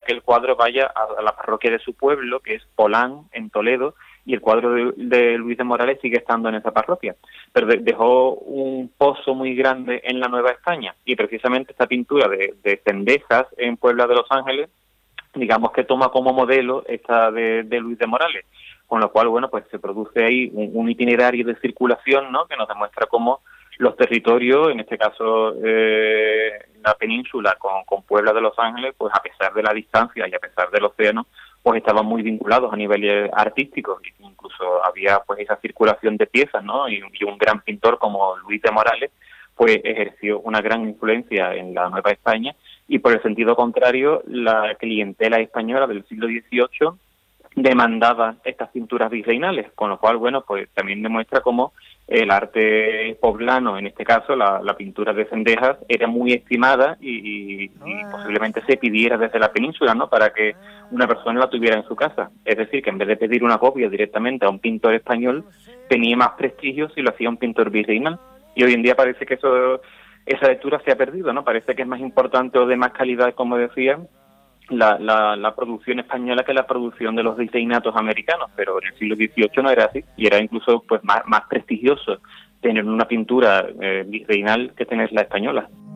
que el cuadro vaya a la parroquia de su pueblo, que es Polán, en Toledo, y el cuadro de Luis de Morales sigue estando en esa parroquia. Pero dejó un pozo muy grande en la Nueva España, y precisamente esta pintura de Cendejas en Puebla de Los Ángeles, digamos que toma como modelo esta de Luis de Morales, con lo cual, bueno, pues se produce ahí un itinerario de circulación, ¿no?, que nos demuestra cómo los territorios, en este caso la península con Puebla de Los Ángeles, pues a pesar de la distancia y a pesar del océano, pues estaban muy vinculados a nivel artístico, incluso había pues esa circulación de piezas, ¿no?, y un gran pintor como Luis de Morales pues ejerció una gran influencia en la Nueva España, y por el sentido contrario, la clientela española del siglo XVIII demandaba estas pinturas virreinales, con lo cual, bueno, pues también demuestra cómo el arte poblano, en este caso la pintura de Cendejas, era muy estimada y posiblemente se pidiera desde la península, ¿no?, para que una persona la tuviera en su casa. Es decir, que en vez de pedir una copia directamente a un pintor español, tenía más prestigio si lo hacía un pintor virreinal. Y hoy en día parece que esa lectura se ha perdido, ¿no? Parece que es más importante o de más calidad, como decía, la producción española que la producción de los virreinatos americanos, pero en el siglo XVIII no era así, y era incluso pues más prestigioso tener una pintura virreinal que tener la española.